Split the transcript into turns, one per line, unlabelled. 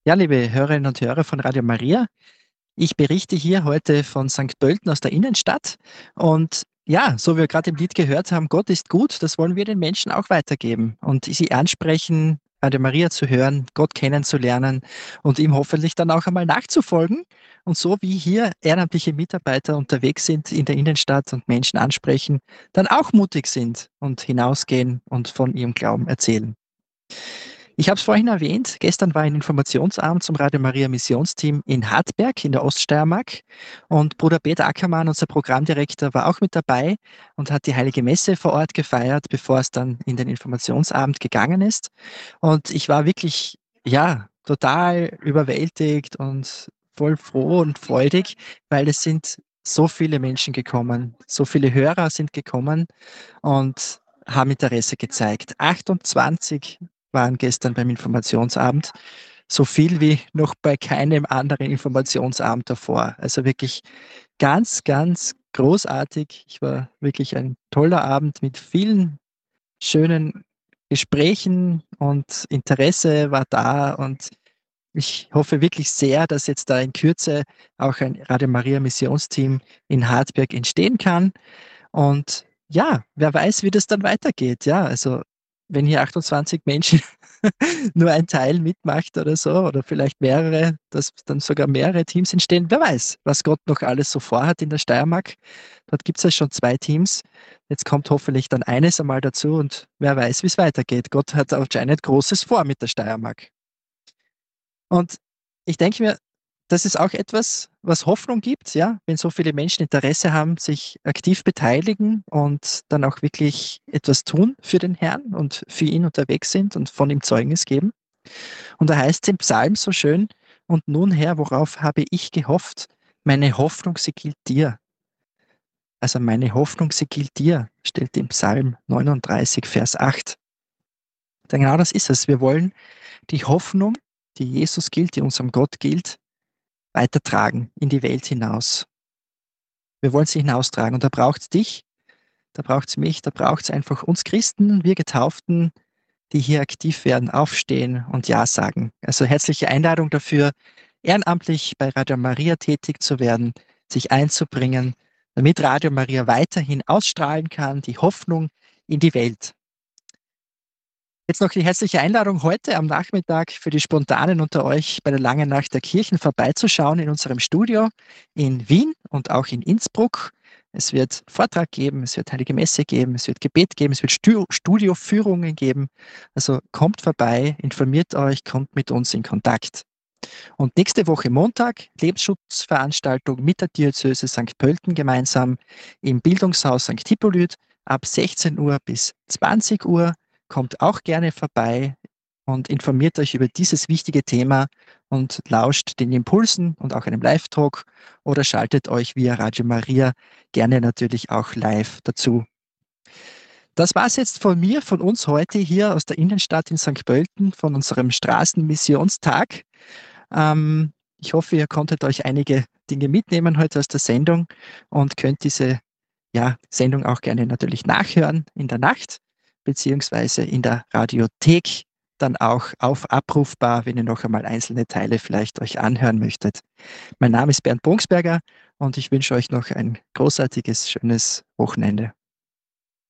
Ja, liebe Hörerinnen und Hörer von Radio Maria, ich berichte hier heute von St. Pölten aus der Innenstadt. Und ja, so wie wir gerade im Lied gehört haben, Gott ist gut, das wollen wir den Menschen auch weitergeben und sie ansprechen, Radio Maria zu hören, Gott kennenzulernen und ihm hoffentlich dann auch einmal nachzufolgen. Und so wie hier ehrenamtliche Mitarbeiter unterwegs sind in der Innenstadt und Menschen ansprechen, dann auch mutig sind und hinausgehen und von ihrem Glauben erzählen. Ich habe es vorhin erwähnt, gestern war ein Informationsabend zum Radio Maria Missionsteam in Hartberg in der Oststeiermark und Bruder Peter Ackermann, unser Programmdirektor, war auch mit dabei und hat die Heilige Messe vor Ort gefeiert, bevor es dann in den Informationsabend gegangen ist. Und ich war wirklich, ja, total überwältigt und voll froh und freudig, weil es sind so viele Menschen gekommen, so viele Hörer sind gekommen und haben Interesse gezeigt. 28 waren gestern beim Informationsabend, so viel wie noch bei keinem anderen Informationsabend davor. Also wirklich ganz, ganz großartig. Ich war wirklich ein toller Abend mit vielen schönen Gesprächen und Interesse war da und ich hoffe wirklich sehr, dass jetzt da in Kürze auch ein Radio Maria Missionsteam in Hartberg entstehen kann. Und ja, wer weiß, wie das dann weitergeht. Ja, also wenn hier 28 Menschen nur ein Teil mitmacht oder so, oder vielleicht mehrere, dass dann sogar mehrere Teams entstehen, wer weiß, was Gott noch alles so vorhat in der Steiermark. Dort gibt es ja schon 2 Teams. Jetzt kommt hoffentlich dann eines einmal dazu und wer weiß, wie es weitergeht. Gott hat anscheinend Großes vor mit der Steiermark. Und ich denke mir, das ist auch etwas, was Hoffnung gibt, ja, wenn so viele Menschen Interesse haben, sich aktiv beteiligen und dann auch wirklich etwas tun für den Herrn und für ihn unterwegs sind und von ihm Zeugnis geben. Und da heißt es im Psalm so schön, und nun Herr, worauf habe ich gehofft? Meine Hoffnung, sie gilt dir. Also meine Hoffnung, sie gilt dir, steht im Psalm 39, Vers 8. Denn genau das ist es. Wir wollen die Hoffnung, die Jesus gilt, die unserem Gott gilt, weitertragen in die Welt hinaus. Wir wollen sie hinaustragen. Und da braucht es dich, da braucht es mich, da braucht es einfach uns Christen, wir Getauften, die hier aktiv werden, aufstehen und Ja sagen. Also herzliche Einladung dafür, ehrenamtlich bei Radio Maria tätig zu werden, sich einzubringen, damit Radio Maria weiterhin ausstrahlen kann, die Hoffnung in die Welt. Jetzt noch die herzliche Einladung heute am Nachmittag für die Spontanen unter euch bei der Langen Nacht der Kirchen vorbeizuschauen in unserem Studio in Wien und auch in Innsbruck. Es wird Vortrag geben, es wird Heilige Messe geben, es wird Gebet geben, es wird Studioführungen geben. Also kommt vorbei, informiert euch, kommt mit uns in Kontakt. Und nächste Woche Montag Lebensschutzveranstaltung mit der Diözese St. Pölten gemeinsam im Bildungshaus St. Hippolyt ab 16 Uhr bis 20 Uhr. Kommt auch gerne vorbei und informiert euch über dieses wichtige Thema und lauscht den Impulsen und auch einem Live-Talk oder schaltet euch via Radio Maria gerne natürlich auch live dazu. Das war es jetzt von mir, von uns heute hier aus der Innenstadt in St. Pölten, von unserem Straßenmissionstag. Ich hoffe, ihr konntet euch einige Dinge mitnehmen heute aus der Sendung und könnt diese Sendung auch gerne natürlich nachhören in der Nacht, beziehungsweise in der Radiothek dann auch auf abrufbar, wenn ihr noch einmal einzelne Teile vielleicht euch anhören möchtet. Mein Name ist Bernd Brunksberger und ich wünsche euch noch ein großartiges, schönes Wochenende.